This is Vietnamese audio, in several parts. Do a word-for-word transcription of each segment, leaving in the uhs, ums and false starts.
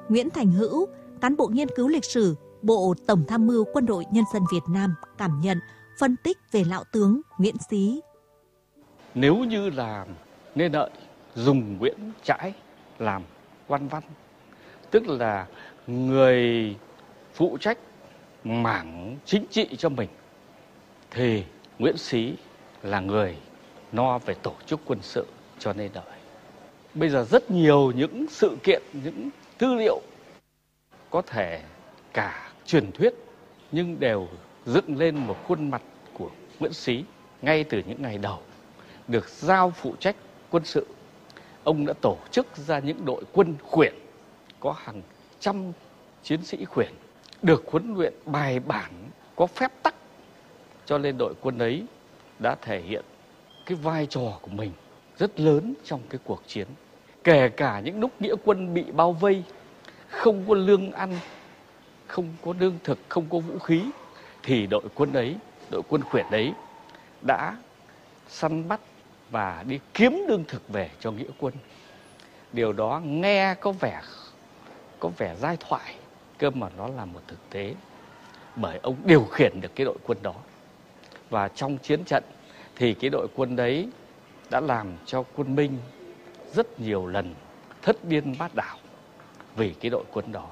Nguyễn Thành Hữu, cán bộ nghiên cứu lịch sử, Bộ Tổng tham mưu Quân đội Nhân dân Việt Nam cảm nhận, phân tích về lão tướng Nguyễn Xí. Nếu như là Lê Lợi dùng Nguyễn Trãi làm quan văn, tức là người phụ trách mảng chính trị cho mình, thì Nguyễn Xí là người no về tổ chức quân sự cho Lê Lợi. Bây giờ rất nhiều những sự kiện, những tư liệu có thể cả truyền thuyết nhưng đều dựng lên một khuôn mặt của Nguyễn Xí ngay từ những ngày đầu được giao phụ trách quân sự. Ông đã tổ chức ra những đội quân khuyển có hàng trăm chiến sĩ khuyển được huấn luyện bài bản, có phép tắc, cho nên đội quân ấy đã thể hiện cái vai trò của mình rất lớn trong cái cuộc chiến. Kể cả những lúc nghĩa quân bị bao vây, không có lương ăn, không có lương thực, không có vũ khí, thì đội quân ấy, đội quân khuyển đấy đã săn bắt và đi kiếm lương thực về cho nghĩa quân. Điều đó nghe có vẻ có vẻ giai thoại, cơ mà nó là một thực tế, bởi ông điều khiển được cái đội quân đó. Và trong chiến trận thì cái đội quân đấy đã làm cho quân Minh rất nhiều lần thất điên bát đảo vì cái đội quân đó.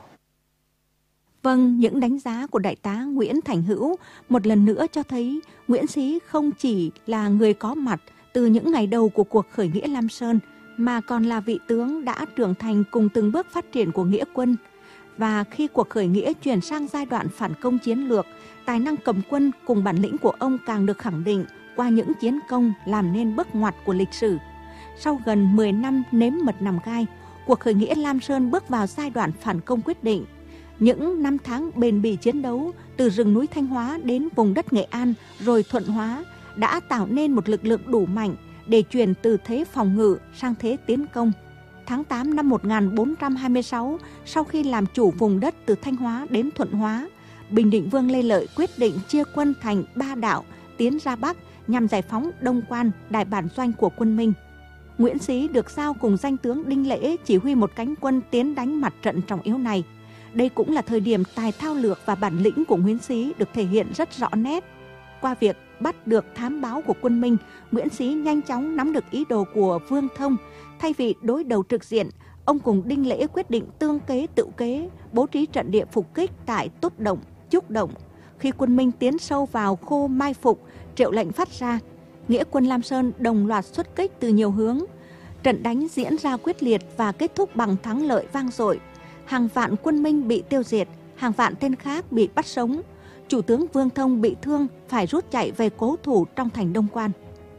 Vâng, những đánh giá của Đại tá Nguyễn Thành Hữu một lần nữa cho thấy Nguyễn Xí không chỉ là người có mặt từ những ngày đầu của cuộc khởi nghĩa Lam Sơn, mà còn là vị tướng đã trưởng thành cùng từng bước phát triển của nghĩa quân. Và khi cuộc khởi nghĩa chuyển sang giai đoạn phản công chiến lược, tài năng cầm quân cùng bản lĩnh của ông càng được khẳng định qua những chiến công làm nên bước ngoặt của lịch sử. Sau gần mười năm nếm mật nằm gai, cuộc khởi nghĩa Lam Sơn bước vào giai đoạn phản công quyết định. Những năm tháng bền bỉ chiến đấu từ rừng núi Thanh Hóa đến vùng đất Nghệ An rồi Thuận Hóa đã tạo nên một lực lượng đủ mạnh để chuyển từ thế phòng ngự sang thế tiến công. Tháng tám năm một nghìn bốn trăm hai mươi sáu, sau khi làm chủ vùng đất từ Thanh Hóa đến Thuận Hóa, Bình Định Vương Lê Lợi quyết định chia quân thành ba đạo tiến ra Bắc nhằm giải phóng Đông Quan, đại bản doanh của quân Minh. Nguyễn Xí được giao cùng danh tướng Đinh Lễ chỉ huy một cánh quân tiến đánh mặt trận trọng yếu này. Đây cũng là thời điểm tài thao lược và bản lĩnh của Nguyễn Xí được thể hiện rất rõ nét. Qua việc bắt được thám báo của quân Minh, Nguyễn Xí nhanh chóng nắm được ý đồ của Vương Thông. Thay vì đối đầu trực diện, ông cùng Đinh Lễ quyết định tương kế tự kế, bố trí trận địa phục kích tại Tốt Động, Trúc Động. Khi quân Minh tiến sâu vào khu mai phục, triệu lệnh phát ra, nghĩa quân Lam Sơn đồng loạt xuất kích từ nhiều hướng. Trận đánh diễn ra quyết liệt và kết thúc bằng thắng lợi vang dội. Hàng vạn quân Minh bị tiêu diệt, hàng vạn tên khác bị bắt sống. Chủ tướng Vương Thông bị thương phải rút chạy về cố thủ trong thành Đông Quan.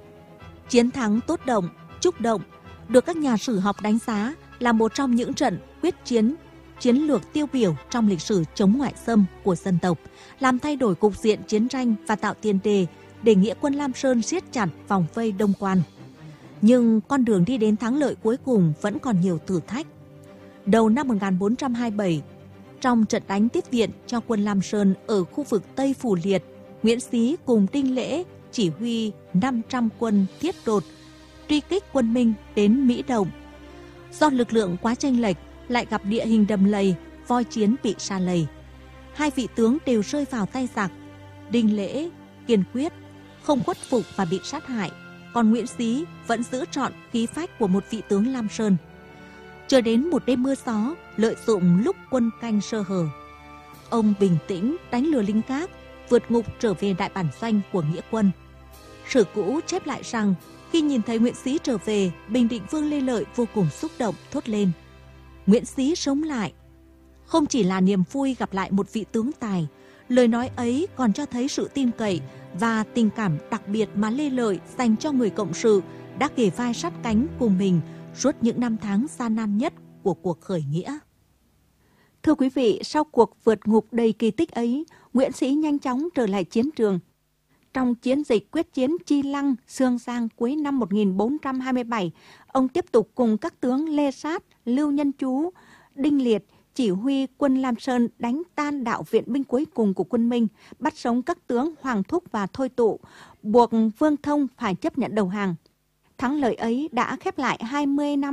Chiến thắng Tốt Động, Trúc Động được các nhà sử học đánh giá là một trong những trận quyết chiến, chiến lược tiêu biểu trong lịch sử chống ngoại xâm của dân tộc, làm thay đổi cục diện chiến tranh và tạo tiền đề để nghĩa quân Lam Sơn siết chặt vòng vây Đông Quan. Nhưng con đường đi đến thắng lợi cuối cùng vẫn còn nhiều thử thách. Đầu năm một nghìn bốn trăm hai mươi bảy, trong trận đánh tiếp viện cho quân Lam Sơn ở khu vực Tây Phủ Liệt, Nguyễn Xí cùng Đinh Lễ chỉ huy năm trăm quân thiết đột, truy kích quân Minh đến Mỹ Động. Do lực lượng quá chênh lệch, lại gặp địa hình đầm lầy, voi chiến bị sa lầy. Hai vị tướng đều rơi vào tay giặc. Đinh Lễ kiên quyết, không khuất phục và bị sát hại, còn Nguyễn Xí vẫn giữ trọn khí phách của một vị tướng Lam Sơn. Chờ đến một đêm mưa gió, lợi dụng lúc quân canh sơ hở, ông bình tĩnh đánh lừa lính Các, vượt ngục trở về đại bản doanh của nghĩa quân. Sử cũ chép lại rằng khi nhìn thấy Nguyễn Xí trở về, Bình Định Vương Lê Lợi vô cùng xúc động thốt lên: Nguyễn Xí sống lại. Không chỉ là niềm vui gặp lại một vị tướng tài, lời nói ấy còn cho thấy sự tin cậy và tình cảm đặc biệt mà Lê Lợi dành cho người cộng sự đã kề vai sát cánh cùng mình suốt những năm tháng gian nan nhất của cuộc khởi nghĩa. Thưa quý vị, sau cuộc vượt ngục đầy kỳ tích ấy, Nguyễn Xí nhanh chóng trở lại chiến trường. Trong chiến dịch quyết chiến Chi Lăng, Sương Giang cuối năm một nghìn bốn trăm hai mươi bảy, ông tiếp tục cùng các tướng Lê Sát, Lưu Nhân Chú, Đinh Liệt chỉ huy quân Lam Sơn đánh tan đạo viện binh cuối cùng của quân Minh, bắt sống các tướng Hoàng Thúc và Thôi Tụ, buộc Vương Thông phải chấp nhận đầu hàng. Thắng lợi ấy đã khép lại hai mươi năm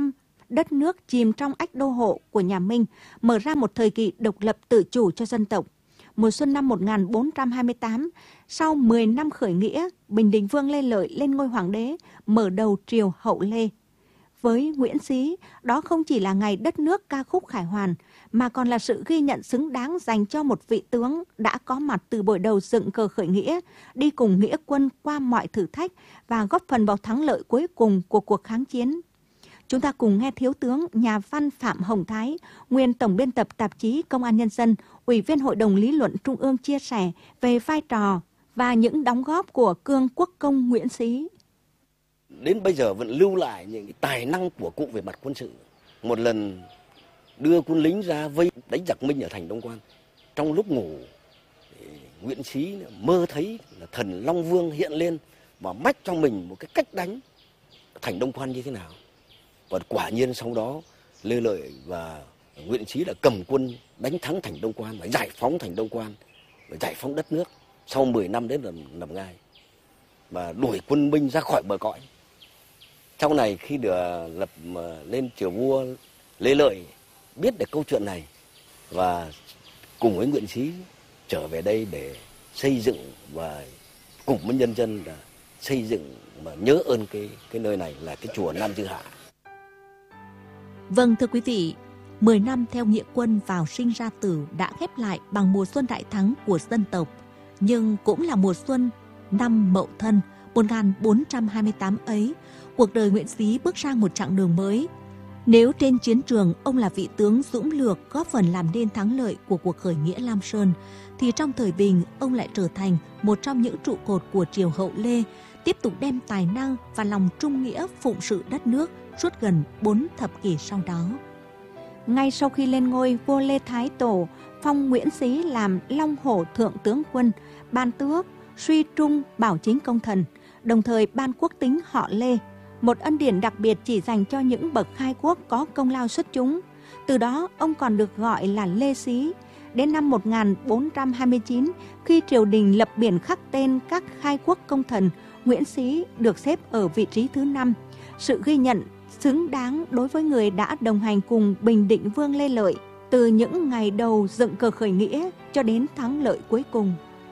đất nước chìm trong ách đô hộ của nhà Minh, mở ra một thời kỳ độc lập tự chủ cho dân tộc. Mùa xuân năm một nghìn bốn trăm hai mươi tám, sau mười năm khởi nghĩa, Bình Định Vương Lê Lợi lên ngôi hoàng đế, mở đầu triều Hậu Lê. Với Nguyễn Xí, đó không chỉ là ngày đất nước ca khúc khải hoàn, mà còn là sự ghi nhận xứng đáng dành cho một vị tướng đã có mặt từ buổi đầu dựng cờ khởi nghĩa, đi cùng nghĩa quân qua mọi thử thách và góp phần vào thắng lợi cuối cùng của cuộc kháng chiến. Chúng ta cùng nghe Thiếu tướng nhà văn Phạm Hồng Thái, nguyên Tổng biên tập tạp chí Công an Nhân dân, Ủy viên Hội đồng Lý luận Trung ương chia sẻ về vai trò và những đóng góp của cương quốc công Nguyễn Xí. Đến bây giờ vẫn lưu lại những tài năng của cụ về mặt quân sự. Một lần đưa quân lính ra vây đánh giặc Minh ở thành Đông Quan. Trong lúc ngủ, Nguyễn Xí mơ thấy là thần Long Vương hiện lên và mách cho mình một cái cách đánh thành Đông Quan như thế nào. Và quả nhiên sau đó Lê Lợi và Nguyễn Xí đã cầm quân đánh thắng thành Đông Quan và giải phóng thành Đông Quan và giải phóng đất nước sau mười năm đến nằm ngai và đuổi quân Minh ra khỏi bờ cõi. Sau này khi được lập lên triều vua Lê Lợi biết được câu chuyện này và cùng với Nguyễn Xí trở về đây để xây dựng và cùng với nhân dân là xây dựng và nhớ ơn cái cái nơi này là cái chùa Nam Dư Hạ. Vâng thưa quý vị, mười năm theo nghĩa quân vào sinh ra tử đã khép lại bằng mùa xuân đại thắng của dân tộc, nhưng cũng là mùa xuân năm Mậu Thân một nghìn bốn trăm hai mươi tám ấy, cuộc đời Nguyễn Xí bước sang một chặng đường mới. Nếu trên chiến trường ông là vị tướng dũng lược góp phần làm nên thắng lợi của cuộc khởi nghĩa Lam Sơn, thì trong thời bình ông lại trở thành một trong những trụ cột của triều Hậu Lê, tiếp tục đem tài năng và lòng trung nghĩa phụng sự đất nước suốt gần bốn thập kỷ sau đó. Ngay sau khi lên ngôi, vua Lê Thái Tổ phong Nguyễn Xí làm Long Hổ Thượng tướng quân, ban tước, suy trung bảo chính công thần, đồng thời ban quốc tính họ Lê, một ân điển đặc biệt chỉ dành cho những bậc khai quốc có công lao xuất chúng. Từ đó, ông còn được gọi là Lê Xí. Đến năm một nghìn bốn trăm hai mươi chín, khi triều đình lập biển khắc tên các khai quốc công thần, Nguyễn Xí được xếp ở vị trí thứ năm. Sự ghi nhận xứng đáng đối với người đã đồng hành cùng Bình Định Vương Lê Lợi từ những ngày đầu dựng cờ khởi nghĩa cho đến thắng lợi cuối cùng.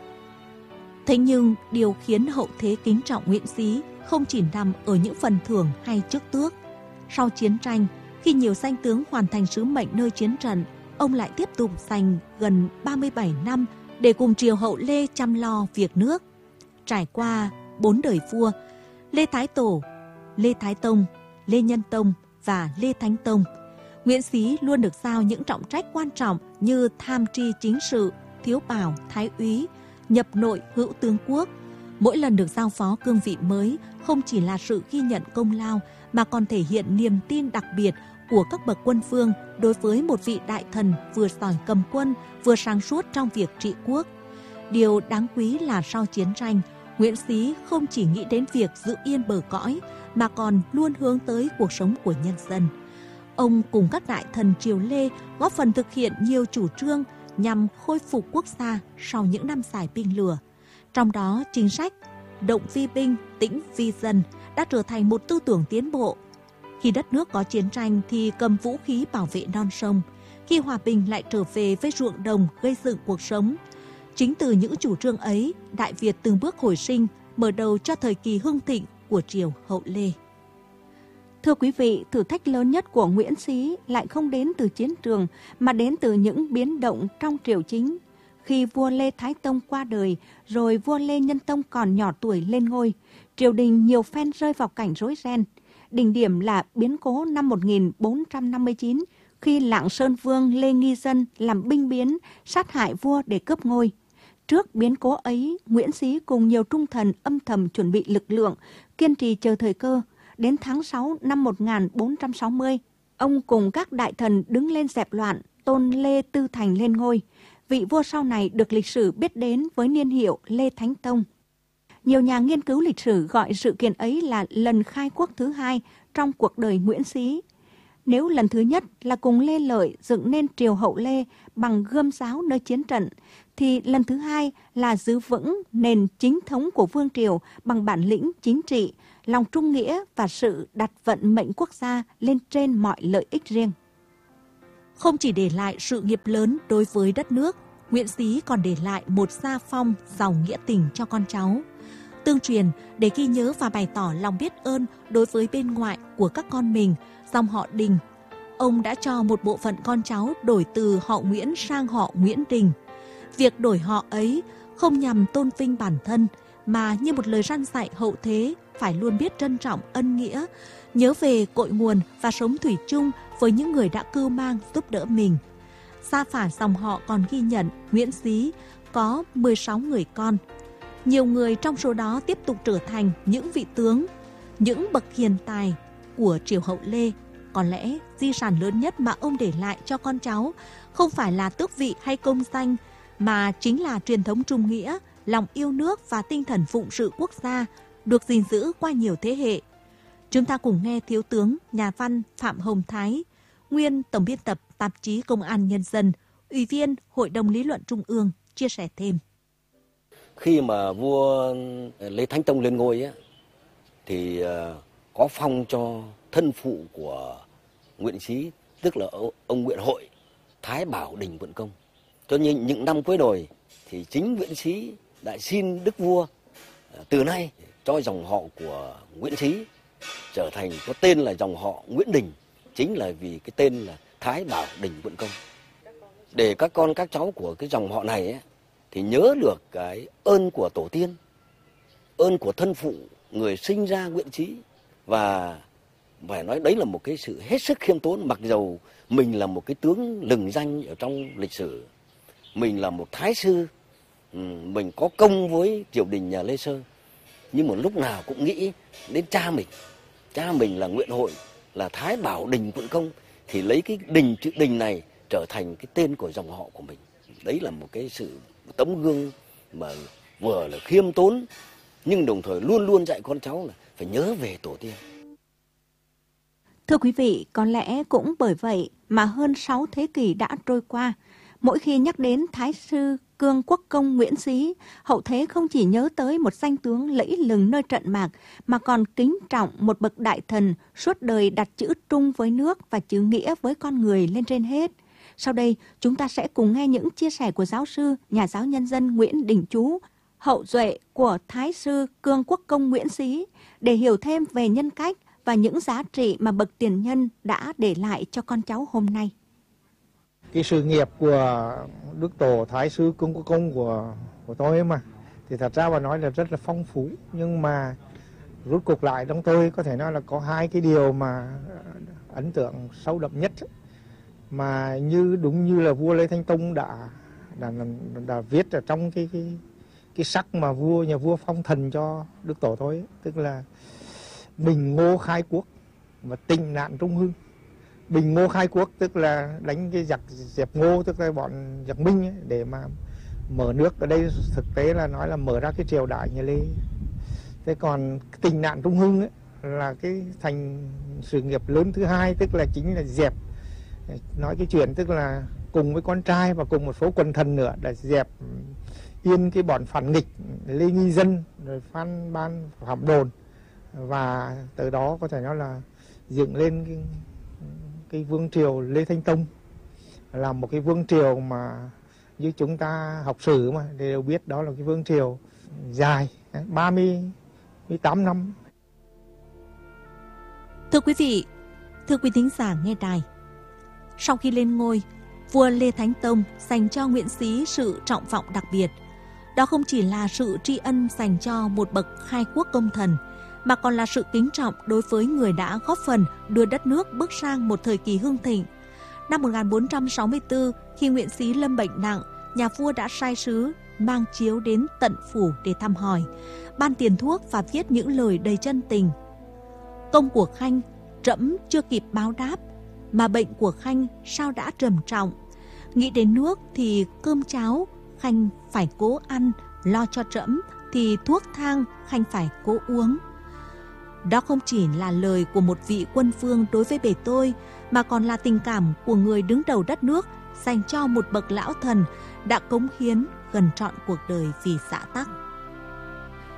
Thế nhưng, điều khiến hậu thế kính trọng Nguyễn Xí không chỉ nằm ở những phần thưởng hay chức tước. Sau chiến tranh, khi nhiều danh tướng hoàn thành sứ mệnh nơi chiến trận, ông lại tiếp tục dành gần ba mươi bảy năm để cùng triều Hậu Lê chăm lo việc nước. Trải qua bốn đời vua, Lê Thái Tổ, Lê Thái Tông, Lê Nhân Tông và Lê Thánh Tông, Nguyễn Xí luôn được giao những trọng trách quan trọng như tham tri chính sự, thiếu bảo, thái úy, nhập nội hữu tướng quốc. Mỗi lần được giao phó cương vị mới không chỉ là sự ghi nhận công lao mà còn thể hiện niềm tin đặc biệt của các bậc quân vương đối với một vị đại thần vừa giỏi cầm quân vừa sáng suốt trong việc trị quốc. Điều đáng quý là sau chiến tranh, Nguyễn Xí không chỉ nghĩ đến việc giữ yên bờ cõi mà còn luôn hướng tới cuộc sống của nhân dân. Ông cùng các đại thần triều Lê góp phần thực hiện nhiều chủ trương nhằm khôi phục quốc gia sau những năm dài binh lửa. Trong đó, chính sách động vi binh, tĩnh vi dân đã trở thành một tư tưởng tiến bộ. Khi đất nước có chiến tranh thì cầm vũ khí bảo vệ non sông. Khi hòa bình lại trở về với ruộng đồng gây dựng cuộc sống. Chính từ những chủ trương ấy, Đại Việt từng bước hồi sinh, mở đầu cho thời kỳ hưng thịnh của triều Hậu Lê. Thưa quý vị, thử thách lớn nhất của Nguyễn Xí lại không đến từ chiến trường mà đến từ những biến động trong triều chính. Khi vua Lê Thái Tông qua đời, rồi vua Lê Nhân Tông còn nhỏ tuổi lên ngôi, triều đình nhiều phen rơi vào cảnh rối ren. Đỉnh điểm là biến cố năm một nghìn bốn trăm năm mươi chín, khi Lạng Sơn Vương Lê Nghi Dân làm binh biến, sát hại vua để cướp ngôi. Trước biến cố ấy, Nguyễn Xí cùng nhiều trung thần âm thầm chuẩn bị lực lượng, kiên trì chờ thời cơ. Đến tháng sáu năm một nghìn bốn trăm sáu mươi, ông cùng các đại thần đứng lên dẹp loạn, tôn Lê Tư Thành lên ngôi. Vị vua sau này được lịch sử biết đến với niên hiệu Lê Thánh Tông. Nhiều nhà nghiên cứu lịch sử gọi sự kiện ấy là lần khai quốc thứ hai trong cuộc đời Nguyễn Xí. Nếu lần thứ nhất là cùng Lê Lợi dựng nên triều Hậu Lê bằng gươm giáo nơi chiến trận, thì lần thứ hai là giữ vững nền chính thống của vương triều bằng bản lĩnh chính trị, lòng trung nghĩa và sự đặt vận mệnh quốc gia lên trên mọi lợi ích riêng. Không chỉ để lại sự nghiệp lớn đối với đất nước, Nguyễn Xí còn để lại một gia phong giàu nghĩa tình cho con cháu. Tương truyền để ghi nhớ và bày tỏ lòng biết ơn đối với bên ngoại của các con mình, dòng họ Đình, ông đã cho một bộ phận con cháu đổi từ họ Nguyễn sang họ Nguyễn Đình. Việc đổi họ ấy không nhằm tôn vinh bản thân, mà như một lời răn dạy hậu thế phải luôn biết trân trọng ân nghĩa, nhớ về cội nguồn và sống thủy chung với những người đã cưu mang giúp đỡ mình. Gia phả dòng họ còn ghi nhận Nguyễn Xí có mười sáu người con. Nhiều người trong số đó tiếp tục trở thành những vị tướng, những bậc hiền tài của triều hậu Lê. Có lẽ di sản lớn nhất mà ông để lại cho con cháu không phải là tước vị hay công danh, mà chính là truyền thống trung nghĩa, lòng yêu nước và tinh thần phụng sự quốc gia được gìn giữ qua nhiều thế hệ. Chúng ta cùng nghe Thiếu tướng nhà văn Phạm Hồng Thái, nguyên Tổng biên tập tạp chí Công an Nhân dân, Ủy viên Hội đồng Lý luận Trung ương chia sẻ thêm. Khi mà vua Lê Thánh Tông lên ngôi á, thì có phong cho thân phụ của Nguyễn Xí, tức là ông Nguyễn Hội, Thái Bảo Đình Quận Công. Cho nên những năm cuối đời thì chính Nguyễn Xí đã xin đức vua từ nay cho dòng họ của Nguyễn Xí trở thành có tên là dòng họ Nguyễn Đình, chính là vì cái tên là Thái Bảo Đình Quận Công. Để các con các cháu của cái dòng họ này ấy, thì nhớ được cái ơn của tổ tiên, ơn của thân phụ người sinh ra Nguyễn Xí, và phải nói đấy là một cái sự hết sức khiêm tốn. Mặc dầu mình là một cái tướng lừng danh ở trong lịch sử, mình là một thái sư, mình có công với triều đình nhà Lê Sơ, nhưng một lúc nào cũng nghĩ đến cha mình. Cha mình là Nguyễn Hội, là Thái Bảo Đình Quận Công, thì lấy cái đình chữ đình này trở thành cái tên của dòng họ của mình. Đấy là một cái sự tấm gương mà vừa là khiêm tốn, nhưng đồng thời luôn luôn dạy con cháu là phải nhớ về tổ tiên. Thưa quý vị, có lẽ cũng bởi vậy mà hơn sáu thế kỷ đã trôi qua, mỗi khi nhắc đến Thái sư Cương Quốc Công Nguyễn Xí, hậu thế không chỉ nhớ tới một danh tướng lẫy lừng nơi trận mạc, mà còn kính trọng một bậc đại thần suốt đời đặt chữ trung với nước và chữ nghĩa với con người lên trên hết. Sau đây, chúng ta sẽ cùng nghe những chia sẻ của giáo sư, nhà giáo nhân dân Nguyễn Đình Chú, hậu duệ của Thái sư Cương Quốc Công Nguyễn Xí, để hiểu thêm về nhân cách và những giá trị mà bậc tiền nhân đã để lại cho con cháu hôm nay. Cái sự nghiệp của Đức Tổ Thái sư Cương Quốc Công của, của tôi ấy mà, thì thật ra mà nói là rất là phong phú. Nhưng mà rút cuộc lại trong tôi có thể nói là có hai cái điều mà ấn tượng sâu đậm nhất, mà như đúng như là vua Lê Thánh Tông đã đã, đã, đã viết ở trong cái cái cái sắc mà vua nhà vua phong thần cho Đức Tổ tôi ấy. Tức là bình ngô khai quốc và tình nạn trung hưng. Bình ngô khai quốc tức là đánh cái giặc dẹp Ngô, tức là bọn giặc Minh ấy, để mà mở nước. Ở đây thực tế là nói là mở ra cái triều đại nhà Lê. Thế còn tình nạn trung hưng ấy, là cái thành sự nghiệp lớn thứ hai, tức là chính là dẹp, nói cái chuyện tức là cùng với con trai và cùng một số quần thần nữa là dẹp yên cái bọn phản nghịch Lê Nghi Dân, rồi Phan Ban Phạm Đồn, và từ đó có thể nói là dựng lên cái, cái vương triều Lê Thánh Tông, là một cái vương triều mà như chúng ta học sử mà đều biết đó là cái vương triều dài ba mươi tám năm. Thưa quý vị, thưa quý thính giả nghe đài, sau khi lên ngôi, vua Lê Thánh Tông dành cho Nguyễn Xí sự trọng vọng đặc biệt. Đó không chỉ là sự tri ân dành cho một bậc khai quốc công thần, mà còn là sự kính trọng đối với người đã góp phần đưa đất nước bước sang một thời kỳ hưng thịnh. Năm một nghìn bốn trăm sáu mươi tư, khi Nguyễn Xí lâm bệnh nặng, nhà vua đã sai sứ mang chiếu đến tận phủ để thăm hỏi, ban tiền thuốc và viết những lời đầy chân tình. Công của Khanh trẫm chưa kịp báo đáp, mà bệnh của Khanh sao đã trầm trọng. Nghĩ đến nước thì cơm cháo Khanh phải cố ăn, lo cho trẫm thì thuốc thang Khanh phải cố uống. Đó không chỉ là lời của một vị quân vương đối với bề tôi, mà còn là tình cảm của người đứng đầu đất nước dành cho một bậc lão thần đã cống hiến gần trọn cuộc đời vì xã tắc.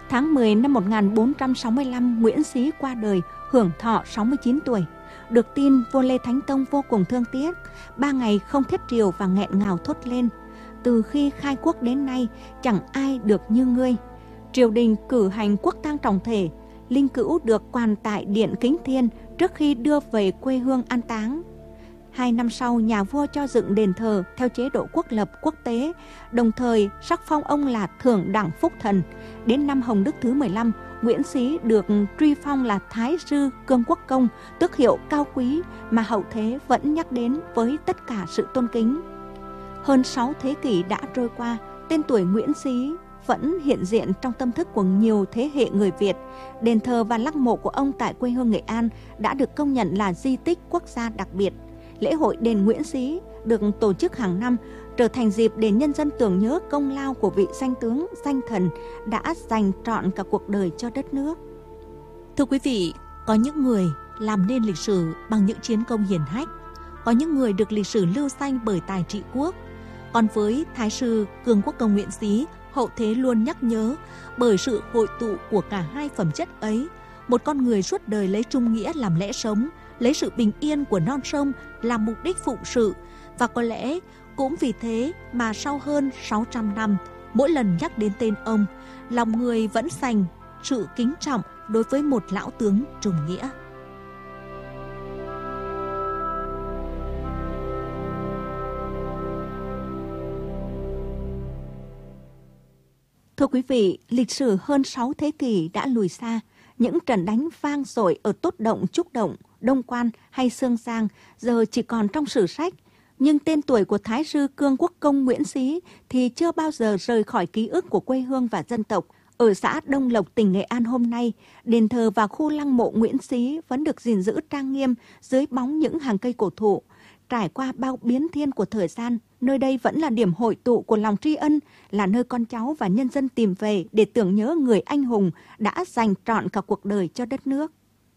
Tháng mười năm một nghìn bốn trăm sáu mươi lăm, Nguyễn Xí qua đời, hưởng thọ sáu mươi chín tuổi. Được tin, vua Lê Thánh Tông vô cùng thương tiếc, ba ngày không thiết triều và nghẹn ngào thốt lên: từ khi khai quốc đến nay, chẳng ai được như ngươi. Triều đình cử hành quốc tang trọng thể, linh cữu được quàn tại Điện Kính Thiên trước khi đưa về quê hương an táng. Hai năm sau, nhà vua cho dựng đền thờ theo chế độ quốc lập quốc tế, đồng thời sắc phong ông là Thượng đẳng Phúc Thần. Đến năm Hồng Đức thứ mười lăm, Nguyễn Xí được truy phong là Thái sư Cương Quốc Công, tước hiệu cao quý mà hậu thế vẫn nhắc đến với tất cả sự tôn kính. Hơn sáu thế kỷ đã trôi qua, tên tuổi Nguyễn Xí vẫn hiện diện trong tâm thức của nhiều thế hệ người Việt. Đền thờ và lăng mộ của ông tại quê hương Nghệ An đã được công nhận là di tích quốc gia đặc biệt. Lễ hội đền Nguyễn Xí được tổ chức hàng năm, trở thành dịp để nhân dân tưởng nhớ công lao của vị danh tướng, danh thần đã dành trọn cả cuộc đời cho đất nước. Thưa quý vị, có những người làm nên lịch sử bằng những chiến công hiển hách, có những người được lịch sử lưu danh bởi tài trị quốc. Còn với Thái sư Cương Quốc Công Nguyễn Xí, hậu thế luôn nhắc nhớ bởi sự hội tụ của cả hai phẩm chất ấy, một con người suốt đời lấy trung nghĩa làm lẽ sống, lấy sự bình yên của non sông làm mục đích phụng sự. Và có lẽ cũng vì thế mà sau hơn sáu trăm năm, mỗi lần nhắc đến tên ông, lòng người vẫn dành sự kính trọng đối với một lão tướng trung nghĩa. Thưa quý vị, lịch sử hơn sáu thế kỷ đã lùi xa. Những trận đánh vang dội ở Tốt Động, Trúc Động, Đông Quan hay Sương Giang giờ chỉ còn trong sử sách. Nhưng tên tuổi của Thái sư Cương Quốc Công Nguyễn Xí thì chưa bao giờ rời khỏi ký ức của quê hương và dân tộc. Ở xã Đông Lộc, tỉnh Nghệ An hôm nay, đền thờ và khu lăng mộ Nguyễn Xí vẫn được gìn giữ trang nghiêm dưới bóng những hàng cây cổ thụ. Trải qua bao biến thiên của thời gian, nơi đây vẫn là điểm hội tụ của lòng tri ân, là nơi con cháu và nhân dân tìm về để tưởng nhớ người anh hùng đã dành trọn cả cuộc đời cho đất nước.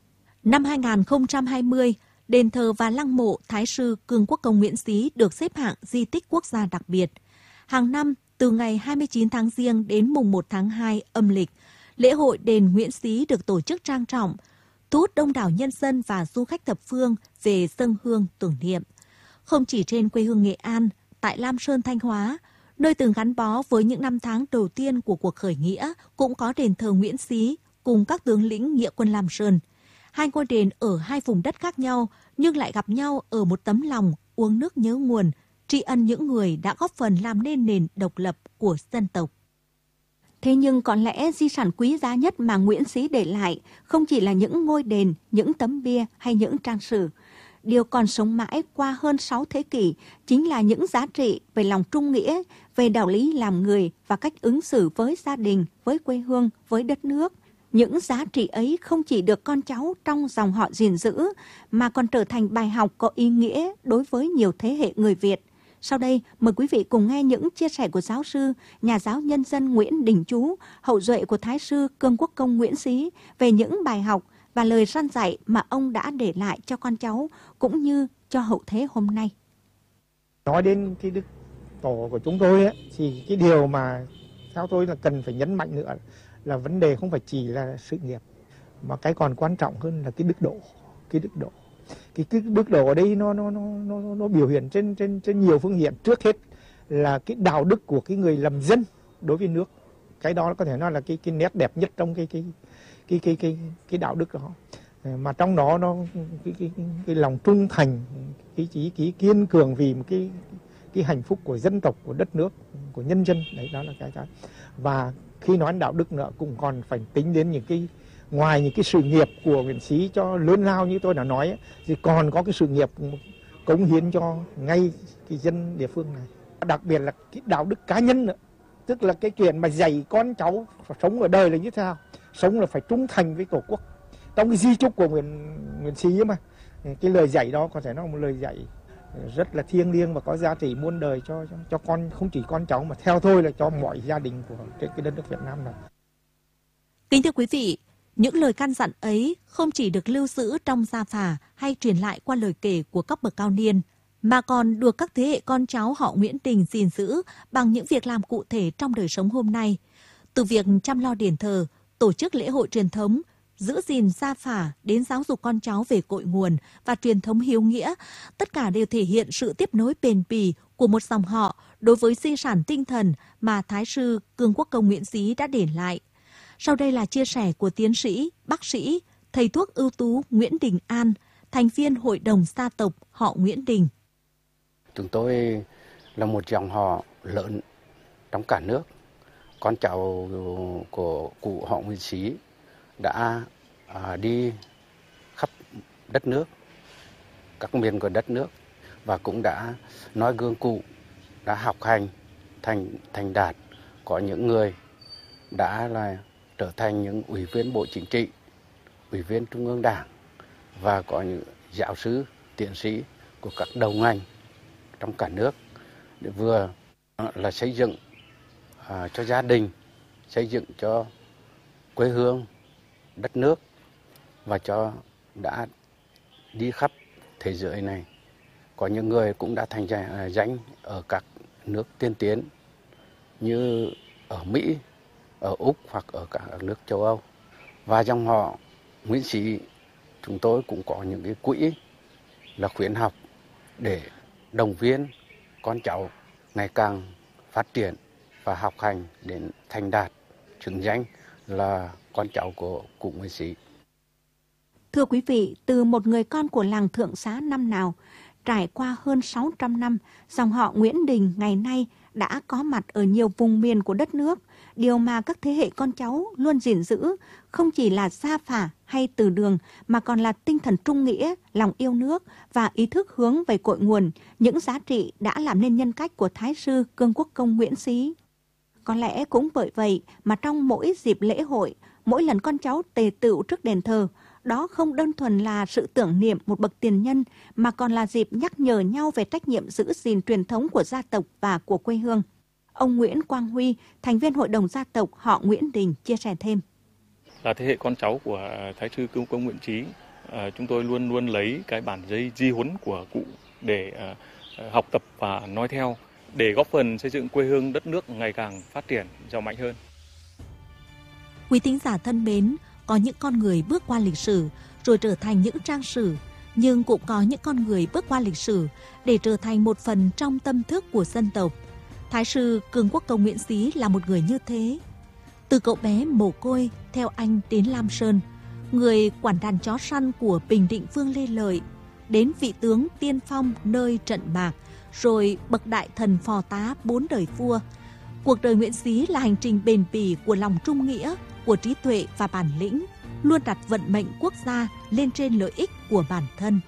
Năm hai nghìn không trăm hai mươi, đền thờ và lăng mộ Thái sư Cương Quốc Công Nguyễn Xí được xếp hạng di tích quốc gia đặc biệt. Hàng năm, từ ngày hai mươi chín tháng Giêng đến mùng một tháng hai âm lịch, lễ hội đền Nguyễn Xí được tổ chức trang trọng, thu hút đông đảo nhân dân và du khách thập phương về dâng hương tưởng niệm. Không chỉ trên quê hương Nghệ An, tại Lam Sơn, Thanh Hóa, nơi từng gắn bó với những năm tháng đầu tiên của cuộc khởi nghĩa, cũng có đền thờ Nguyễn Xí cùng các tướng lĩnh nghĩa quân Lam Sơn. Hai ngôi đền ở hai vùng đất khác nhau nhưng lại gặp nhau ở một tấm lòng uống nước nhớ nguồn, tri ân những người đã góp phần làm nên nền độc lập của dân tộc. Thế nhưng có lẽ di sản quý giá nhất mà Nguyễn Xí để lại không chỉ là những ngôi đền, những tấm bia hay những trang sử. Điều còn sống mãi qua hơn sáu thế kỷ chính là những giá trị về lòng trung nghĩa, về đạo lý làm người và cách ứng xử với gia đình, với quê hương, với đất nước. Những giá trị ấy không chỉ được con cháu trong dòng họ gìn giữ, mà còn trở thành bài học có ý nghĩa đối với nhiều thế hệ người Việt. Sau đây, mời quý vị cùng nghe những chia sẻ của giáo sư, nhà giáo nhân dân Nguyễn Đình Chú, hậu duệ của Thái sư Cương Quốc Công Nguyễn Xí, về những bài học và lời răn dạy mà ông đã để lại cho con cháu cũng như cho hậu thế hôm nay. Nói đến cái đức tổ của chúng tôi ấy, thì cái điều mà theo tôi là cần phải nhấn mạnh nữa là vấn đề không phải chỉ là sự nghiệp, mà cái còn quan trọng hơn là cái đức độ, cái đức độ. Cái, cái đức độ ở đây nó nó nó nó nó biểu hiện trên trên trên nhiều phương diện. Trước hết là cái đạo đức của cái người làm dân đối với nước. Cái đó có thể nói là cái cái nét đẹp nhất trong cái cái cái cái cái cái đạo đức đó. Mà trong đó nó cái cái cái, cái lòng trung thành, cái chí cái kiên cường vì một cái cái hạnh phúc của dân tộc, của đất nước, của nhân dân. Đấy, đó là cái cái. Và khi nói đạo đức nữa cũng còn phải tính đến những cái, ngoài những cái sự nghiệp của Nguyễn Xí cho lớn lao như tôi đã nói ấy, thì còn có cái sự nghiệp cống hiến cho ngay cái dân địa phương này. Đặc biệt là cái đạo đức cá nhân nữa, tức là cái chuyện mà dạy con cháu sống ở đời là như thế nào, sống là phải trung thành với tổ quốc. Trong cái di chúc của Nguyễn Nguyễn Xí mà, cái lời dạy đó có thể nói là một lời dạy rất là thiêng liêng và có giá trị muôn đời cho, cho cho con, không chỉ con cháu mà theo tôi là cho mọi gia đình của cái, cái đất nước Việt Nam này. Kính thưa quý vị, những lời căn dặn ấy không chỉ được lưu giữ trong gia phả hay truyền lại qua lời kể của các bậc cao niên, mà còn được các thế hệ con cháu họ Nguyễn Đình gìn giữ bằng những việc làm cụ thể trong đời sống hôm nay. Từ việc chăm lo đền thờ, tổ chức lễ hội truyền thống, giữ gìn gia phả đến giáo dục con cháu về cội nguồn và truyền thống hiếu nghĩa, tất cả đều thể hiện sự tiếp nối bền bỉ của một dòng họ đối với di sản tinh thần mà Thái sư Cương Quốc Công Nguyễn Xí đã để lại. Sau đây là chia sẻ của tiến sĩ, bác sĩ, thầy thuốc ưu tú Nguyễn Đình An, thành viên Hội đồng gia tộc họ Nguyễn Đình. Chúng tôi là một dòng họ lớn trong cả nước. Con cháu của cụ họ Nguyễn Xí đã à, đi khắp đất nước, các miền của đất nước, và cũng đã nói gương cụ, đã học hành thành thành đạt. Có những người đã là trở thành những ủy viên Bộ Chính trị, ủy viên Trung ương Đảng, và có những giáo sư, tiến sĩ của các đầu ngành trong cả nước, để vừa là xây dựng à, cho gia đình, xây dựng cho quê hương, đất nước, và cho đã đi khắp thế giới này. Có những người cũng đã thành danh ở các nước tiên tiến như ở Mỹ, ở Úc hoặc ở các nước châu Âu. Và dòng họ Nguyễn Xí chúng tôi cũng có những cái quỹ là khuyến học để động viên con cháu ngày càng phát triển và học hành đến thành đạt, xứng danh là con cháu của cụ Nguyễn Xí. Thưa quý vị, từ một người con của làng Thượng Xá năm nào, trải qua hơn sáu trăm năm, dòng họ Nguyễn Đình ngày nay đã có mặt ở nhiều vùng miền của đất nước. Điều mà các thế hệ con cháu luôn gìn giữ không chỉ là gia phả hay từ đường, mà còn là tinh thần trung nghĩa, lòng yêu nước và ý thức hướng về cội nguồn, những giá trị đã làm nên nhân cách của Thái sư Cương Quốc Công Nguyễn Xí. Có lẽ cũng bởi vậy mà trong mỗi dịp lễ hội, mỗi lần con cháu tề tựu trước đền thờ, đó không đơn thuần là sự tưởng niệm một bậc tiền nhân, mà còn là dịp nhắc nhở nhau về trách nhiệm giữ gìn truyền thống của gia tộc và của quê hương. Ông Nguyễn Quang Huy, thành viên Hội đồng gia tộc họ Nguyễn Đình, chia sẻ thêm. Là thế hệ con cháu của Thái sư Cương Quốc Công Nguyễn Xí, chúng tôi luôn luôn lấy cái bản giấy di huấn của cụ để học tập và nói theo, để góp phần xây dựng quê hương đất nước ngày càng phát triển, giàu mạnh hơn. Quý thính giả thân mến, có những con người bước qua lịch sử rồi trở thành những trang sử, nhưng cũng có những con người bước qua lịch sử để trở thành một phần trong tâm thức của dân tộc. Thái sư Cương Quốc Công Nguyễn Xí là một người như thế. Từ cậu bé mồ côi theo anh đến Lam Sơn, người quản đàn chó săn của Bình Định Vương Lê Lợi, đến vị tướng tiên phong nơi trận bạc, rồi bậc đại thần phò tá bốn đời vua. Cuộc đời Nguyễn Xí là hành trình bền bỉ của lòng trung nghĩa, của trí tuệ và bản lĩnh, luôn đặt vận mệnh quốc gia lên trên lợi ích của bản thân.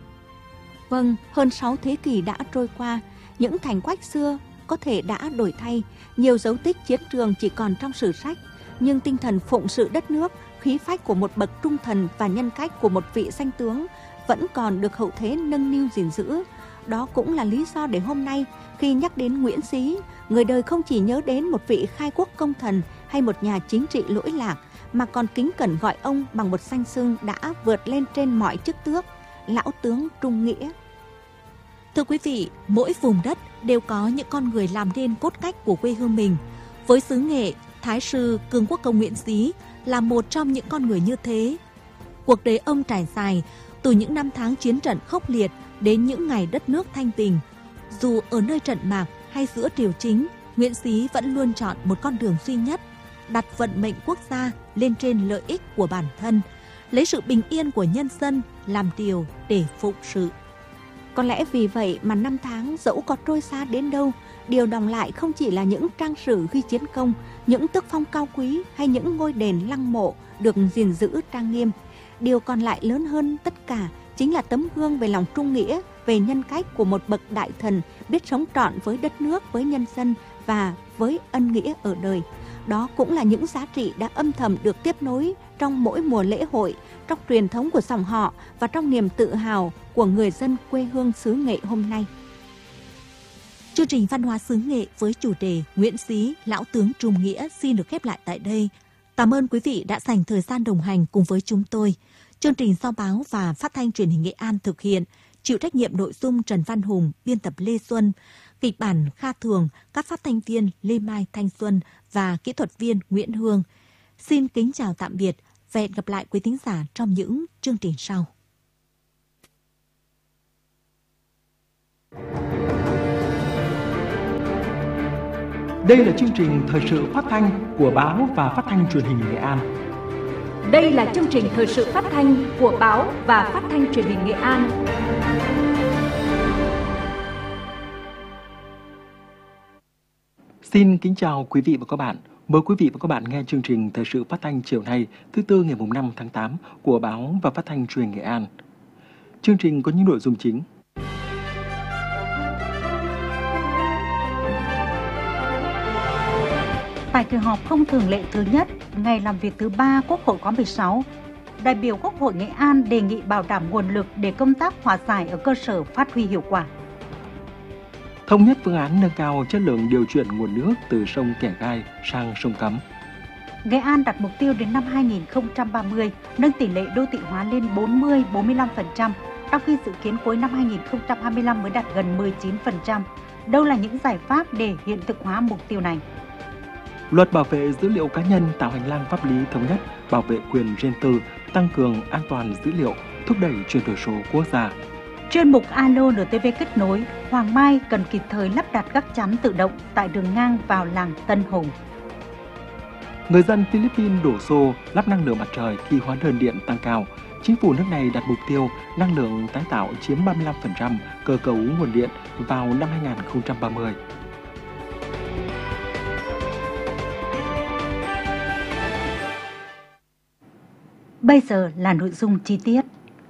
Vâng, hơn sáu thế kỷ đã trôi qua, những thành quách xưa có thể đã đổi thay, nhiều dấu tích chiến trường chỉ còn trong sử sách, nhưng tinh thần phụng sự đất nước, khí phách của một bậc trung thần và nhân cách của một vị danh tướng vẫn còn được hậu thế nâng niu gìn giữ. Đó cũng là lý do để hôm nay, khi nhắc đến Nguyễn Xí, người đời không chỉ nhớ đến một vị khai quốc công thần hay một nhà chính trị lỗi lạc, mà còn kính cẩn gọi ông bằng một danh xưng đã vượt lên trên mọi chức tước, lão tướng trung nghĩa. Thưa quý vị, mỗi vùng đất đều có những con người làm nên cốt cách của quê hương mình. Với xứ Nghệ, Thái sư Cương Quốc Công Nguyễn Xí là một trong những con người như thế. Cuộc đời ông trải dài từ những năm tháng chiến trận khốc liệt đến những ngày đất nước thanh bình. Dù ở nơi trận mạc hay giữa triều chính, Nguyễn Xí vẫn luôn chọn một con đường duy nhất, đặt vận mệnh quốc gia lên trên lợi ích của bản thân, lấy sự bình yên của nhân dân làm điều để phụng sự. Có lẽ vì vậy mà năm tháng dẫu có trôi xa đến đâu, điều đọng lại không chỉ là những trang sử ghi chiến công, những tước phong cao quý hay những ngôi đền lăng mộ được gìn giữ trang nghiêm. Điều còn lại lớn hơn tất cả chính là tấm gương về lòng trung nghĩa, về nhân cách của một bậc đại thần biết sống trọn với đất nước, với nhân dân và với ân nghĩa ở đời. Đó cũng là những giá trị đã âm thầm được tiếp nối trong mỗi mùa lễ hội, trong truyền thống của dòng họ và trong niềm tự hào của người dân quê hương xứ Nghệ hôm nay. Chương trình Văn hóa xứ Nghệ với chủ đề Nguyễn Xí, lão tướng trung nghĩa xin được khép lại tại đây. Cảm ơn quý vị đã dành thời gian đồng hành cùng với chúng tôi. Chương trình do Báo và Phát thanh Truyền hình Nghệ An thực hiện, chịu trách nhiệm nội dung Trần Văn Hùng, biên tập Lê Xuân, kịch bản Kha Thường, các phát thanh viên Lê Mai Thanh Xuân và kỹ thuật viên Nguyễn Hương. Xin kính chào tạm biệt và hẹn gặp lại quý thính giả trong những chương trình sau. Đây là chương trình thời sự phát thanh của báo và phát thanh truyền hình Nghệ An. Đây là chương trình thời sự phát thanh của báo và phát thanh truyền hình Nghệ An. Xin kính chào quý vị và các bạn. Mời quý vị và các bạn nghe chương trình thời sự phát thanh chiều nay, thứ tư ngày năm tháng tám của báo và phát thanh truyền hình Nghệ An. Chương trình có những nội dung chính. Tại kỳ họp không thường lệ thứ nhất, ngày làm việc thứ ba Quốc hội khóa mười sáu, đại biểu Quốc hội Nghệ An đề nghị bảo đảm nguồn lực để công tác hòa giải ở cơ sở phát huy hiệu quả. Thống nhất phương án nâng cao chất lượng điều chuyển nguồn nước từ sông Kẻ Gai sang sông Cấm. Nghệ An đặt mục tiêu đến năm hai nghìn không trăm ba mươi nâng tỷ lệ đô thị hóa lên bốn mươi đến bốn mươi lăm phần trăm, trong khi dự kiến cuối năm hai nghìn không trăm hai mươi lăm mới đạt gần mười chín phần trăm. Đâu là những giải pháp để hiện thực hóa mục tiêu này? Luật bảo vệ dữ liệu cá nhân tạo hành lang pháp lý thống nhất, bảo vệ quyền riêng tư, tăng cường an toàn dữ liệu, thúc đẩy chuyển đổi số quốc gia. Chuyên mục Alo en tê vê kết nối, Hoàng Mai cần kịp thời lắp đặt gác chắn tự động tại đường ngang vào làng Tân Hùng. Người dân Philippines đổ xô lắp năng lượng mặt trời khi hóa đơn điện tăng cao. Chính phủ nước này đặt mục tiêu năng lượng tái tạo chiếm ba mươi lăm phần trăm cơ cấu nguồn điện vào năm hai nghìn không trăm ba mươi. Bây giờ là nội dung chi tiết.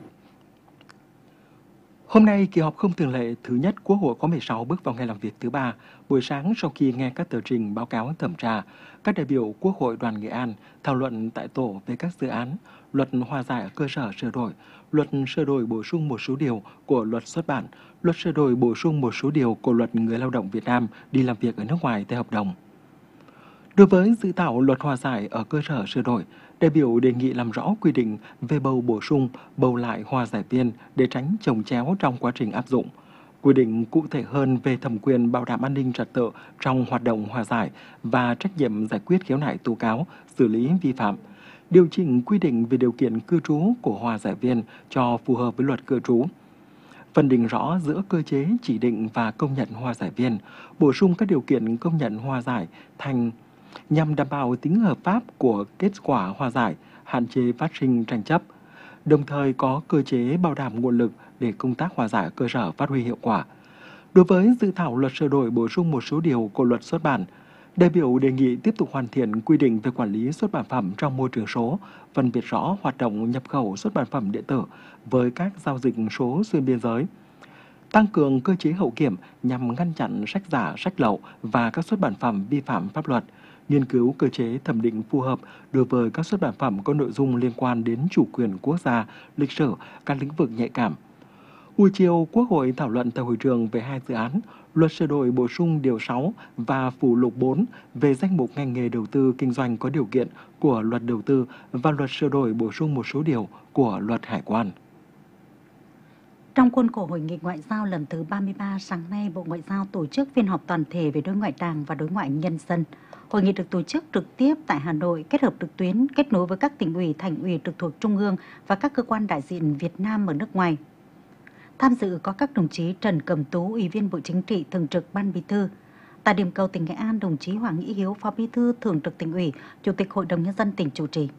Hôm nay, kỳ họp không thường lệ thứ nhất Quốc hội khóa mười sáu bước vào ngày làm việc thứ ba. Buổi sáng sau khi nghe các tờ trình báo cáo thẩm tra, các đại biểu Quốc hội đoàn Nghệ An thảo luận tại tổ về các dự án luật hòa giải ở cơ sở sửa đổi, luật sửa đổi bổ sung một số điều của luật xuất bản, luật sửa đổi bổ sung một số điều của luật người lao động Việt Nam đi làm việc ở nước ngoài theo hợp đồng. Đối với dự thảo luật hòa giải ở cơ sở sửa đổi, đại biểu đề nghị làm rõ quy định về bầu bổ sung, bầu lại hòa giải viên để tránh chồng chéo trong quá trình áp dụng. Quy định cụ thể hơn về thẩm quyền bảo đảm an ninh trật tự trong hoạt động hòa giải và trách nhiệm giải quyết khiếu nại tố cáo, xử lý vi phạm. Điều chỉnh quy định về điều kiện cư trú của hòa giải viên cho phù hợp với luật cư trú. Phân định rõ giữa cơ chế chỉ định và công nhận hòa giải viên, bổ sung các điều kiện công nhận hòa giải thành nhằm đảm bảo tính hợp pháp của kết quả hòa giải, hạn chế phát sinh tranh chấp, đồng thời có cơ chế bảo đảm nguồn lực để công tác hòa giải ở cơ sở phát huy hiệu quả. Đối với dự thảo luật sửa đổi bổ sung một số điều của luật xuất bản, đại biểu đề nghị tiếp tục hoàn thiện quy định về quản lý xuất bản phẩm trong môi trường số, phân biệt rõ hoạt động nhập khẩu xuất bản phẩm điện tử với các giao dịch số xuyên biên giới, tăng cường cơ chế hậu kiểm nhằm ngăn chặn sách giả, sách lậu và các xuất bản phẩm vi phạm pháp luật, nghiên cứu cơ chế thẩm định phù hợp đối với các xuất bản phẩm có nội dung liên quan đến chủ quyền quốc gia, lịch sử, các lĩnh vực nhạy cảm. Buổi chiều, Quốc hội thảo luận tại hội trường về hai dự án, luật sửa đổi bổ sung điều sáu và phụ lục bốn về danh mục ngành nghề đầu tư kinh doanh có điều kiện của luật đầu tư và luật sửa đổi bổ sung một số điều của luật hải quan. Trong khuôn khổ Hội nghị Ngoại giao lần thứ ba mươi ba, sáng nay Bộ Ngoại giao tổ chức phiên họp toàn thể về đối ngoại Đảng và đối ngoại nhân dân. Hội nghị được tổ chức trực tiếp tại Hà Nội, kết hợp trực tuyến, kết nối với các tỉnh ủy, thành ủy trực thuộc Trung ương và các cơ quan đại diện Việt Nam ở nước ngoài. Tham dự có các đồng chí Trần Cẩm Tú, Ủy viên Bộ Chính trị, Thường trực Ban Bí thư. Tại điểm cầu tỉnh Nghệ An, đồng chí Hoàng Nghĩ Hiếu, Phó Bí thư Thường trực Tỉnh ủy, Chủ tịch Hội đồng Nhân dân tỉnh chủ trì.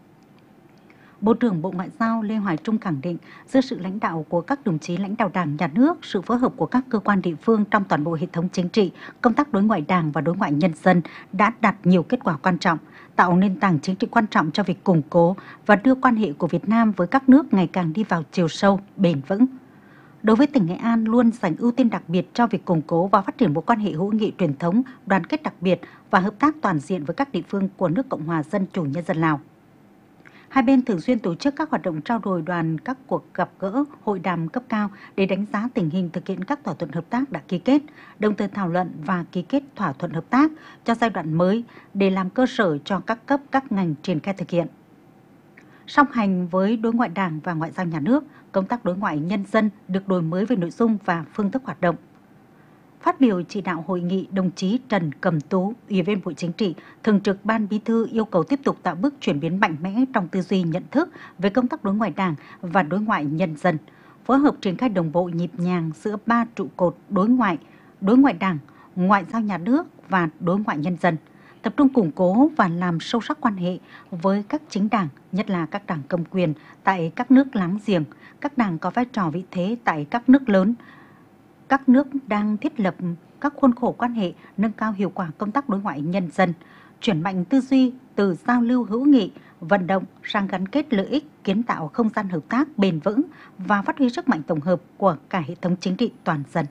Bộ trưởng Bộ Ngoại giao Lê Hoài Trung khẳng định, dưới sự lãnh đạo của các đồng chí lãnh đạo Đảng, Nhà nước, sự phối hợp của các cơ quan địa phương trong toàn bộ hệ thống chính trị, công tác đối ngoại Đảng và đối ngoại nhân dân đã đạt nhiều kết quả quan trọng, tạo nền tảng chính trị quan trọng cho việc củng cố và đưa quan hệ của Việt Nam với các nước ngày càng đi vào chiều sâu, bền vững. Đối với tỉnh Nghệ An luôn dành ưu tiên đặc biệt cho việc củng cố và phát triển mối quan hệ hữu nghị truyền thống, đoàn kết đặc biệt và hợp tác toàn diện với các địa phương của nước Cộng hòa Dân chủ Nhân dân Lào. Hai bên thường xuyên tổ chức các hoạt động trao đổi đoàn, các cuộc gặp gỡ, hội đàm cấp cao để đánh giá tình hình thực hiện các thỏa thuận hợp tác đã ký kết, đồng thời thảo luận và ký kết thỏa thuận hợp tác cho giai đoạn mới để làm cơ sở cho các cấp các ngành triển khai thực hiện. Song hành với đối ngoại Đảng và ngoại giao nhà nước, công tác đối ngoại nhân dân được đổi mới về nội dung và phương thức hoạt động. Phát biểu chỉ đạo hội nghị, đồng chí Trần Cẩm Tú, Ủy viên Bộ Chính trị, Thường trực Ban Bí thư yêu cầu tiếp tục tạo bước chuyển biến mạnh mẽ trong tư duy nhận thức về công tác đối ngoại Đảng và đối ngoại nhân dân, phối hợp triển khai đồng bộ nhịp nhàng giữa ba trụ cột đối ngoại, đối ngoại Đảng, ngoại giao nhà nước và đối ngoại nhân dân, tập trung củng cố và làm sâu sắc quan hệ với các chính đảng, nhất là các đảng cầm quyền tại các nước láng giềng, các đảng có vai trò vị thế tại các nước lớn, các nước đang thiết lập các khuôn khổ quan hệ, nâng cao hiệu quả công tác đối ngoại nhân dân, chuyển mạnh tư duy từ giao lưu hữu nghị, vận động sang gắn kết lợi ích, kiến tạo không gian hợp tác bền vững và phát huy sức mạnh tổng hợp của cả hệ thống chính trị toàn dân.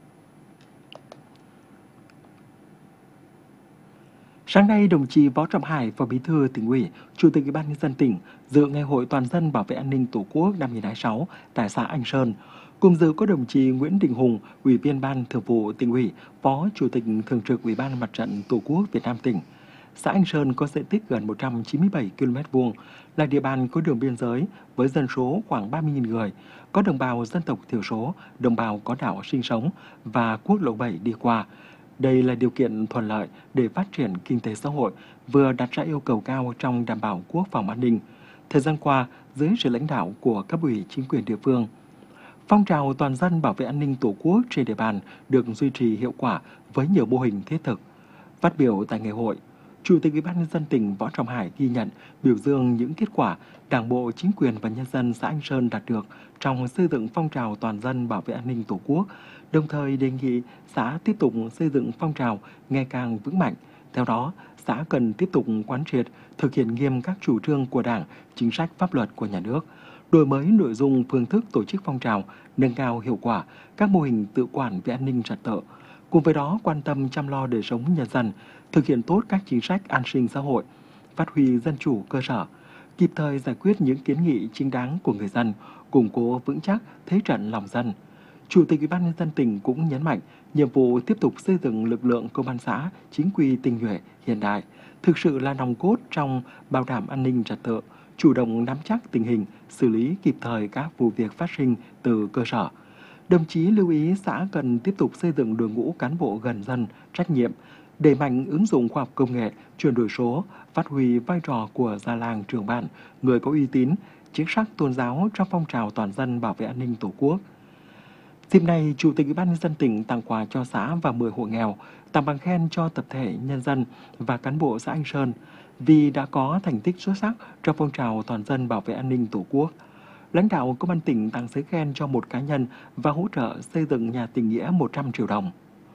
Sáng nay, đồng chí Võ Trọng Hải, Phó Bí thư Tỉnh ủy, Chủ tịch Ủy ban nhân dân tỉnh dự Ngày hội toàn dân bảo vệ an ninh Tổ quốc năm hai nghìn không trăm hai mươi sáu tại xã Anh Sơn. Cùng dự có đồng chí Nguyễn Đình Hùng, Ủy viên Ban Thường vụ Tỉnh ủy, Phó Chủ tịch Thường trực Ủy ban Mặt trận Tổ quốc Việt Nam tỉnh. Xã Anh Sơn có diện tích gần một trăm chín mươi bảy ki lô mét vuông, là địa bàn có đường biên giới với dân số khoảng ba mươi nghìn người, có đồng bào dân tộc thiểu số, đồng bào có đạo sinh sống và quốc lộ bảy đi qua. Đây là điều kiện thuận lợi để phát triển kinh tế xã hội, vừa đặt ra yêu cầu cao trong đảm bảo quốc phòng an ninh. Thời gian qua, dưới sự lãnh đạo của cấp ủy chính quyền địa phương, phong trào toàn dân bảo vệ an ninh Tổ quốc trên địa bàn được duy trì hiệu quả với nhiều mô hình thiết thực. Phát biểu tại ngày hội, Chủ tịch Ủy ban nhân dân tỉnh Võ Trọng Hải ghi nhận, biểu dương những kết quả Đảng bộ, chính quyền và nhân dân xã Anh Sơn đạt được trong xây dựng phong trào toàn dân bảo vệ an ninh Tổ quốc, đồng thời đề nghị xã tiếp tục xây dựng phong trào ngày càng vững mạnh. Theo đó, xã cần tiếp tục quán triệt, thực hiện nghiêm các chủ trương của Đảng, chính sách pháp luật của nhà nước, đổi mới nội dung, phương thức tổ chức phong trào, nâng cao hiệu quả các mô hình tự quản về an ninh trật tự. Cùng với đó, quan tâm chăm lo đời sống nhân dân, thực hiện tốt các chính sách an sinh xã hội, phát huy dân chủ cơ sở, kịp thời giải quyết những kiến nghị chính đáng của người dân, củng cố vững chắc thế trận lòng dân. Chủ tịch Ủy ban nhân dân tỉnh cũng nhấn mạnh nhiệm vụ tiếp tục xây dựng lực lượng công an xã chính quy, tinh nhuệ, hiện đại, thực sự là nòng cốt trong bảo đảm an ninh trật tự, chủ động nắm chắc tình hình, xử lý kịp thời các vụ việc phát sinh từ cơ sở. Đồng chí lưu ý xã cần tiếp tục xây dựng đội ngũ cán bộ gần dân, trách nhiệm, đẩy mạnh ứng dụng khoa học công nghệ, chuyển đổi số, phát huy vai trò của già làng trưởng bản, người có uy tín, chức sắc tôn giáo trong phong trào toàn dân bảo vệ an ninh Tổ quốc. Dịp này, Chủ tịch Ủy ban nhân dân tỉnh tặng quà cho xã và mười hộ nghèo, tặng bằng khen cho tập thể nhân dân và cán bộ xã Anh Sơn vì đã có thành tích xuất sắc trong phong trào toàn dân bảo vệ an ninh Tổ quốc. Lãnh đạo Công an tỉnh tặng giấy khen cho một cá nhân và hỗ trợ xây dựng nhà tình nghĩa một trăm triệu đồng.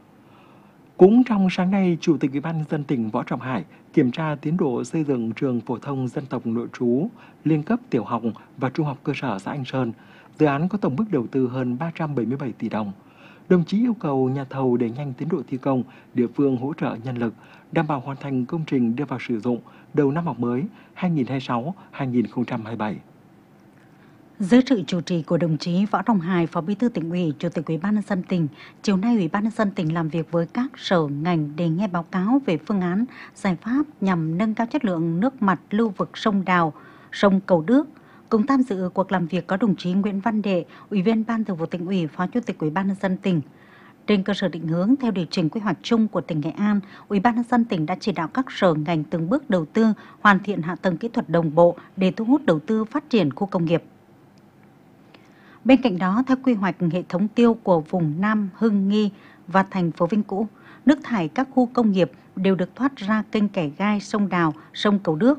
Cũng trong sáng nay, Chủ tịch Ủy ban nhân dân tỉnh Võ Trọng Hải kiểm tra tiến độ xây dựng trường phổ thông dân tộc nội trú liên cấp tiểu học và trung học cơ sở xã Anh Sơn. Dự án có tổng mức đầu tư hơn ba trăm bảy mươi bảy tỷ đồng. Đồng chí yêu cầu nhà thầu đẩy nhanh tiến độ thi công, địa phương hỗ trợ nhân lực, đảm bảo hoàn thành công trình đưa vào sử dụng đầu năm học mới hai nghìn không trăm hai mươi sáu hai nghìn không trăm hai mươi bảy. Dưới sự chủ trì của đồng chí Võ Trọng Hải, Phó Bí thư Tỉnh ủy, Chủ tịch Ủy ban nhân dân tỉnh, chiều nay Ủy ban nhân dân tỉnh làm việc với các sở ngành để nghe báo cáo về phương án, giải pháp nhằm nâng cao chất lượng nước mặt lưu vực sông Đào, sông Cầu Đước. Cùng tham dự cuộc làm việc có đồng chí Nguyễn Văn Đệ, Ủy viên Ban Thường vụ Tỉnh ủy, Phó Chủ tịch Ủy ban nhân dân tỉnh. Trên cơ sở định hướng theo điều chỉnh quy hoạch chung của tỉnh Nghệ An, Ủy ban nhân dân tỉnh đã chỉ đạo các sở ngành từng bước đầu tư, hoàn thiện hạ tầng kỹ thuật đồng bộ để thu hút đầu tư phát triển khu công nghiệp. Bên cạnh đó, theo quy hoạch hệ thống tiêu của vùng Nam Hưng Nghi và thành phố Vinh Cũ, nước thải các khu công nghiệp đều được thoát ra kênh Kẻ Gai, sông Đào, sông Cầu Đước.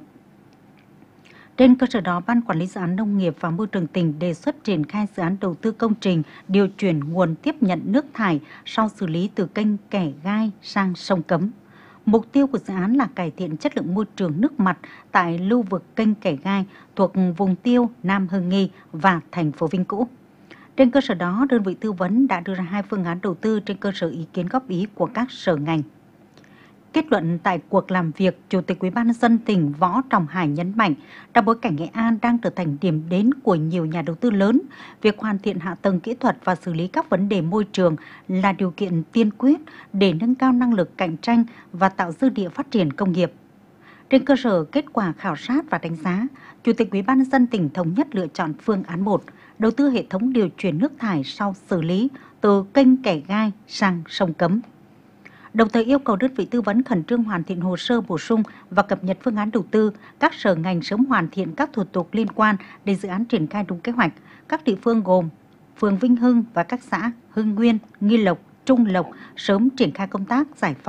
Trên cơ sở đó, Ban Quản lý Dự án Nông nghiệp và Môi trường tỉnh đề xuất triển khai dự án đầu tư công trình điều chuyển nguồn tiếp nhận nước thải sau xử lý từ kênh Kẻ Gai sang sông Cấm. Mục tiêu của dự án là cải thiện chất lượng môi trường nước mặt tại lưu vực kênh Kẻ Gai thuộc vùng tiêu Nam Hưng Nghi và thành phố Vinh Cũ. Trên cơ sở đó, đơn vị tư vấn đã đưa ra hai phương án đầu tư trên cơ sở ý kiến góp ý của các sở ngành. Kết luận tại cuộc làm việc, Chủ tịch Ủy ban nhân dân tỉnh Võ Trọng Hải nhấn mạnh, trong bối cảnh Nghệ An đang trở thành điểm đến của nhiều nhà đầu tư lớn, việc hoàn thiện hạ tầng kỹ thuật và xử lý các vấn đề môi trường là điều kiện tiên quyết để nâng cao năng lực cạnh tranh và tạo dư địa phát triển công nghiệp. Trên cơ sở kết quả khảo sát và đánh giá, Chủ tịch Ủy ban nhân dân tỉnh thống nhất lựa chọn phương án một, đầu tư hệ thống điều chuyển nước thải sau xử lý từ kênh Kẻ Gai sang sông Cấm. Đồng thời yêu cầu đơn vị tư vấn khẩn trương hoàn thiện hồ sơ bổ sung và cập nhật phương án đầu tư, các sở ngành sớm hoàn thiện các thủ tục liên quan để dự án triển khai đúng kế hoạch. Các địa phương gồm phường Vinh Hưng và các xã Hưng Nguyên, Nghi Lộc, Trung Lộc sớm triển khai công tác giải phóng